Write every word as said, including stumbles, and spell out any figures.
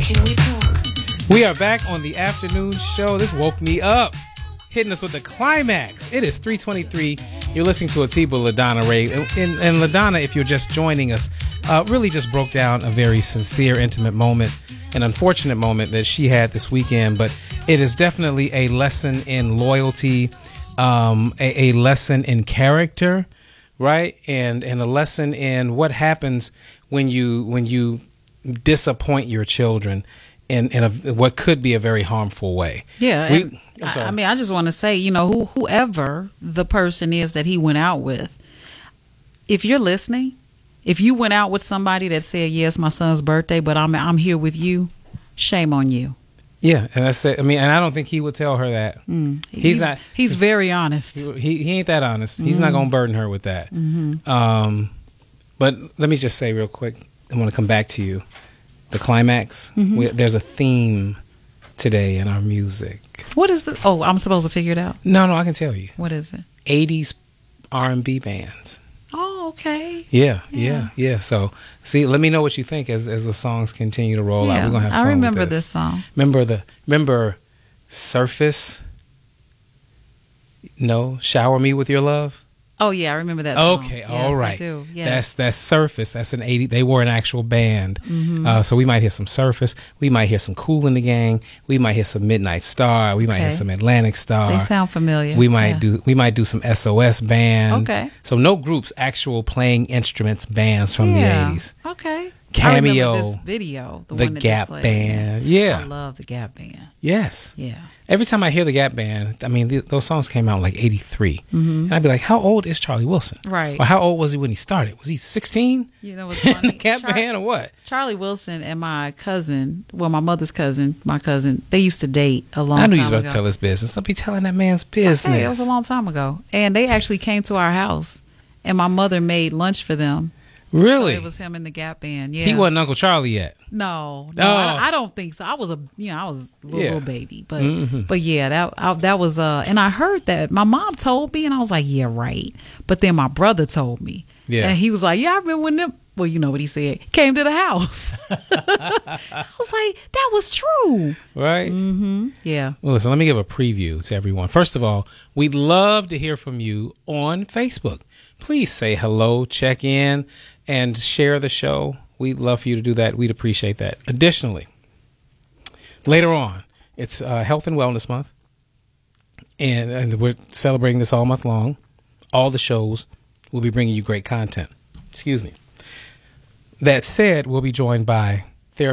Can we talk? We are back on the afternoon show. This woke me up, hitting us with the climax. It is three twenty-three. You're listening to Atiba LaDonna Ray. And, and LaDonna, if you're just joining us, uh, really just broke down a very sincere, intimate moment, an unfortunate moment that she had this weekend. But it is definitely a lesson in loyalty, um, a, a lesson in character, right? And and a lesson in what happens when you when you disappoint your children in, in a, what could be a very harmful way. Yeah. We, I, I mean, I just want to say, you know, who, whoever the person is that he went out with, if you're listening, if you went out with somebody that said, yes, my son's birthday, but I'm I'm here with you, shame on you. Yeah, and that's it. I mean, and I don't think he would tell her that. Mm. He's, He's not. He's very honest. He, he, he ain't that honest. Mm-hmm. He's not going to burden her with that. Mm-hmm. Um, but let me just say real quick, I want to come back to you. The climax, Mm-hmm. we, there's a theme today in our music. What is the? Oh, I'm supposed to figure it out. No, no, I can tell you. What is it? eighties R and B bands. Oh, okay. Yeah, yeah, Yeah. yeah. So, see, let me know what you think as as the songs continue to roll out. Yeah, We're gonna have fun I remember with this. this. song. Remember the remember Surface? No, Shower Me With Your Love. Oh yeah, I remember that song. Okay, Yes, all I right. do. Yeah. That's that's Surface. That's an eighty. They were an actual band. Mm-hmm. Uh, so we might hear some Surface. We might hear some Kool in the Gang. We might hear some Midnight Star. We might hear Okay. some Atlantic Star. They sound familiar. We might Yeah. do we might do some S O S band. Okay. So no groups, actual playing instruments bands from Yeah. the eighties. Okay. Cameo, I remember this video, the, The one that Gap just played. Band. Yeah. I love the Gap Band. Yes. Yeah. Every time I hear the Gap Band, I mean th- those songs came out in like eighty-three, Mm-hmm. and I'd be like, "How old is Charlie Wilson? Right. Or how old was he when he started? Was he sixteen? You know what's in funny? the Gap Char- Band or what?" Charlie Wilson and my cousin, well, my mother's cousin, my cousin, they used to date a long I time knew ago. you was about to tell his business. Don't be telling that man's It's okay. business. It was a long time ago. And they actually came to our house, and my mother made lunch for them. Really? So it was him in the Gap Band. Yeah. He wasn't Uncle Charlie yet. No, no, Oh. I, I don't think so. I was a, you know, I was a little, Yeah. little baby, but, Mhm. but yeah, that I, that was, uh, and I heard that my mom told me, and I was like, yeah, right. But then my brother told me, Yeah. and he was like, yeah, I remember when them. Well, you know what he said. Came to the house. I was like, that was true. Right? Mm-hmm. Yeah. Well, listen, let me give a preview to everyone. First of all, we'd love to hear from you on Facebook. Please say hello, check in, and share the show. We'd love for you to do that. We'd appreciate that. Additionally, later on, it's uh, Health and Wellness Month, and, and we're celebrating this all month long. All the shows will be bringing you great content. Excuse me. That said, we'll be joined by